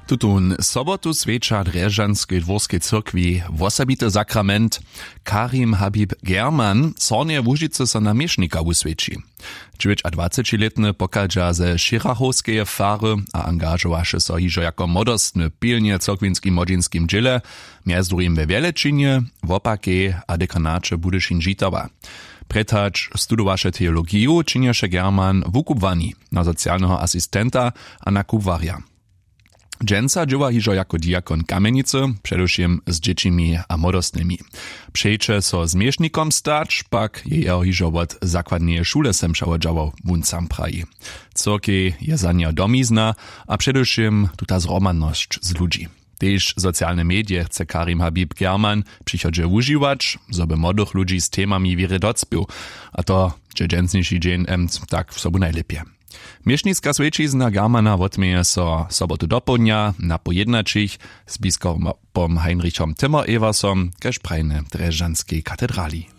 Tutun sobotu sweča Drježanskej dworskej cyrkwi wosebity sakrament Karim Habib German sornie Łužice so na miesznika usvědčí. 29-letny pochádza ze Širachowskeje fary a angažowaše so hižo jako modostny pilnie cyrkwinskim modzinskim dźěle, mjez druhim we Wielečinie, w Opakej a dekanače Budyšin Žitava. Pretač studowaše teologiju, činješe German w ukubwani na socjalnego asystenta a na kubwarja. Dżęca dźěła hižo jako diakon Kamenicy, především z dziecimi a modostnymi. Przejče so zmiesznikom stać, pak je jeho hižo od zakładneje šule sem šało wun sam praji. Cyrkej je za nią domizna, a především tuta zromadnosć z ludzi. Tež socjalne medie chce Karim Habib German přichodźe užiwać, zoby młodych ludzi z temami wiry docpił, a to dżęcniejszy dzień tak w sobu najlepie. Miesznicka swečizna Germana wotmieje so sobotu dopołdnia na pojednačich z biskupom Heinrichom Timmer-Eversom kež prajne Drježanskej katedrali.